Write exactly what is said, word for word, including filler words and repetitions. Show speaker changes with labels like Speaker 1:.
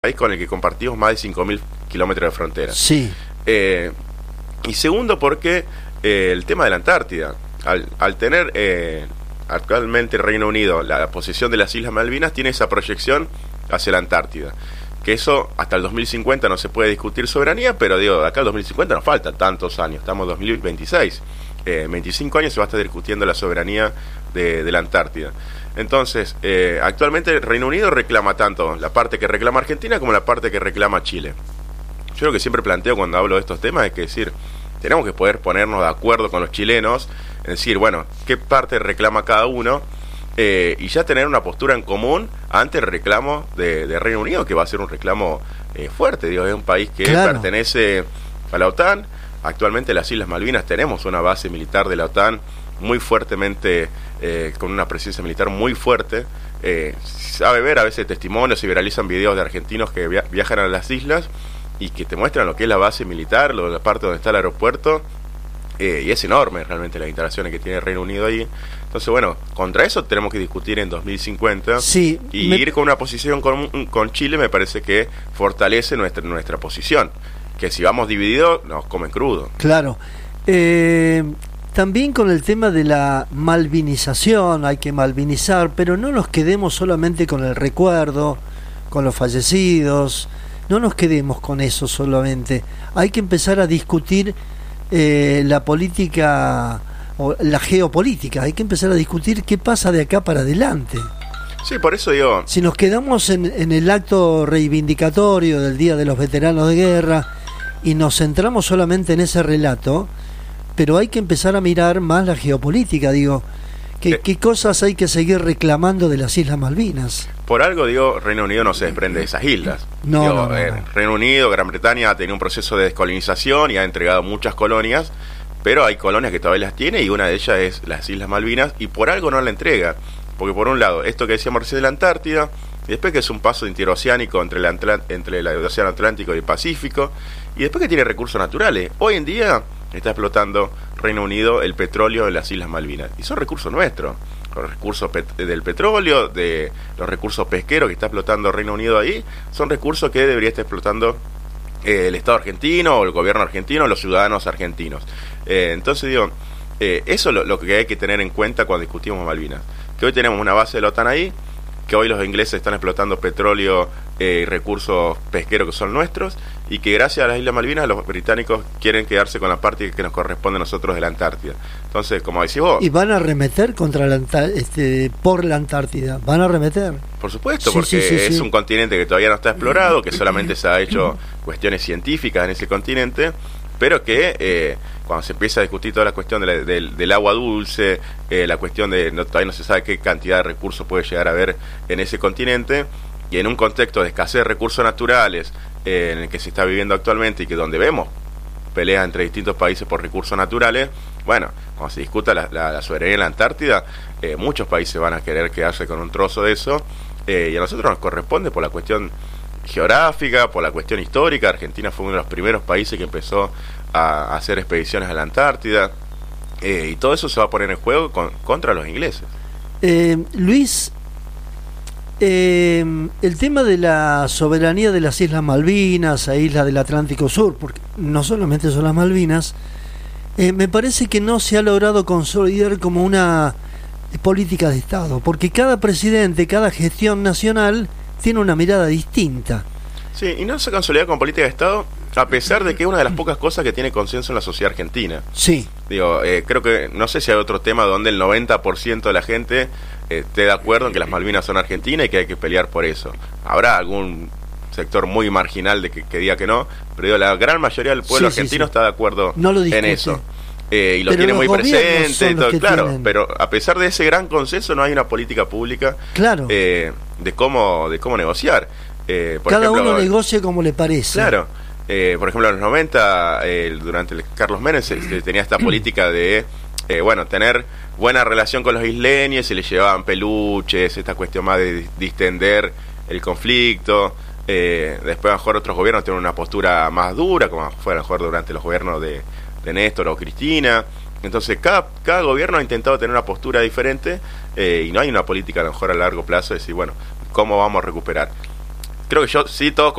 Speaker 1: país con el que compartimos más de cinco mil kilómetros de frontera.
Speaker 2: Sí.
Speaker 1: Eh, y segundo, porque eh, el tema de la Antártida, al, al tener eh, actualmente el Reino Unido la, la posesión de las Islas Malvinas, tiene esa proyección hacia la Antártida. Que eso hasta el dos mil cincuenta no se puede discutir soberanía, pero digo, de acá al dos mil cincuenta nos faltan tantos años, estamos en dos mil veintiséis. Eh, veinticinco años se va a estar discutiendo la soberanía de, de la Antártida. Entonces, eh, actualmente el Reino Unido reclama tanto la parte que reclama Argentina como la parte que reclama Chile. Yo lo que siempre planteo cuando hablo de estos temas es que decir, tenemos que poder ponernos de acuerdo con los chilenos, en decir, bueno, qué parte reclama cada uno, eh, y ya tener una postura en común ante el reclamo de, de Reino Unido, que va a ser un reclamo eh, fuerte. Digo, es un país que
Speaker 2: claro.
Speaker 1: pertenece a la OTAN. Actualmente en las Islas Malvinas tenemos una base militar de la OTAN muy fuertemente, eh, con una presencia militar muy fuerte. Eh, sabe ver a veces testimonios y viralizan videos de argentinos que via viajan a las islas y que te muestran lo que es la base militar, lo, la parte donde está el aeropuerto, eh, y es enorme realmente las instalaciones que tiene el Reino Unido ahí. Entonces, bueno, contra eso tenemos que discutir en dos mil cincuenta,
Speaker 2: sí,
Speaker 1: y
Speaker 2: me...
Speaker 1: ir con una posición con, con Chile me parece que fortalece nuestra, nuestra posición, que si vamos divididos nos comen crudo.
Speaker 2: Claro. Eh... También con el tema de la malvinización, hay que malvinizar, pero no nos quedemos solamente con el recuerdo, con los fallecidos, no nos quedemos con eso solamente. Hay que empezar a discutir eh, la política, o la geopolítica, hay que empezar a discutir qué pasa de acá para adelante.
Speaker 1: Sí, por eso digo...
Speaker 2: Si nos quedamos en, en el acto reivindicatorio del Día de los Veteranos de Guerra y nos centramos solamente en ese relato, pero hay que empezar a mirar más la geopolítica, digo, ¿qué, qué cosas hay que seguir reclamando de las Islas Malvinas?
Speaker 1: Por algo, digo, Reino Unido no se desprende de esas islas.
Speaker 2: No,
Speaker 1: digo,
Speaker 2: no, no,
Speaker 1: eh,
Speaker 2: no.
Speaker 1: Reino Unido, Gran Bretaña ha tenido un proceso de descolonización y ha entregado muchas colonias, pero hay colonias que todavía las tiene y una de ellas es las Islas Malvinas, y por algo no la entrega. Porque por un lado, esto que decíamos recién de la Antártida, y después que es un paso interoceánico entre, la Antl- entre el Océano Atlántico y el Pacífico, y después que tiene recursos naturales. Hoy en día está explotando Reino Unido el petróleo en las Islas Malvinas, y son recursos nuestros, los recursos pet- del petróleo, de los recursos pesqueros que está explotando Reino Unido ahí, son recursos que debería estar explotando eh, el Estado argentino, o el gobierno argentino, o los ciudadanos argentinos. Eh, entonces digo, eh, eso es lo, lo que hay que tener en cuenta cuando discutimos Malvinas, que hoy tenemos una base de la OTAN ahí, que hoy los ingleses están explotando petróleo y eh, recursos pesqueros que son nuestros, y que gracias a las Islas Malvinas los británicos quieren quedarse con la parte que nos corresponde a nosotros de la Antártida. Entonces, como decís vos...
Speaker 2: ¿Y van a arremeter contra la este, por la Antártida? ¿Van a arremeter?
Speaker 1: Por supuesto,
Speaker 2: sí,
Speaker 1: porque
Speaker 2: sí, sí,
Speaker 1: es
Speaker 2: sí.
Speaker 1: un continente que todavía no está explorado, que solamente se ha hecho cuestiones científicas en ese continente, pero que eh, cuando se empieza a discutir toda la cuestión de la, del, del agua dulce, eh, la cuestión de no, todavía no se sabe qué cantidad de recursos puede llegar a haber en ese continente, y en un contexto de escasez de recursos naturales eh, en el que se está viviendo actualmente, y que donde vemos peleas entre distintos países por recursos naturales, bueno, cuando se discuta la, la, la soberanía en la Antártida, eh, muchos países van a querer quedarse con un trozo de eso, eh, y a nosotros nos corresponde por la cuestión geográfica, por la cuestión histórica. Argentina fue uno de los primeros países que empezó a hacer expediciones a la Antártida, eh, y todo eso se va a poner en juego con, contra los ingleses.
Speaker 2: Eh, Luis, eh, el tema de la soberanía de las Islas Malvinas, a islas del Atlántico Sur, porque no solamente son las Malvinas, eh, me parece que no se ha logrado consolidar como una política de Estado, porque cada presidente, cada gestión nacional tiene una mirada distinta.
Speaker 1: Sí, y no se consolida como política de Estado, a pesar de que es una de las pocas cosas que tiene consenso en la sociedad argentina.
Speaker 2: Sí.
Speaker 1: Digo, eh, creo que, no sé si hay otro tema donde el noventa por ciento de la gente eh, esté de acuerdo en que las Malvinas son argentinas y que hay que pelear por eso. Habrá algún sector muy marginal de que, que diga que no, pero digo, la gran mayoría del pueblo
Speaker 2: sí, sí,
Speaker 1: argentino
Speaker 2: sí.
Speaker 1: está de acuerdo
Speaker 2: no lo
Speaker 1: en eso. Eh, y lo
Speaker 2: pero
Speaker 1: tiene muy presente y todo, claro,
Speaker 2: tienen.
Speaker 1: Pero a pesar de ese gran consenso no hay una política pública,
Speaker 2: claro,
Speaker 1: eh, de cómo de cómo negociar. Eh, por
Speaker 2: Cada
Speaker 1: ejemplo,
Speaker 2: uno negocia como le parece.
Speaker 1: Claro. Eh, por ejemplo, en los noventa, eh, durante el Carlos Menem, se, se tenía esta política de, eh, bueno, tener buena relación con los isleños, se les llevaban peluches, esta cuestión más de distender el conflicto. Eh, después, a lo mejor, otros gobiernos tienen una postura más dura, como fue a lo mejor durante los gobiernos de, de Néstor o Cristina. Entonces, cada, cada gobierno ha intentado tener una postura diferente, eh, y no hay una política, a lo mejor, a largo plazo de decir, bueno, ¿cómo vamos a recuperar? Creo que yo sí, todos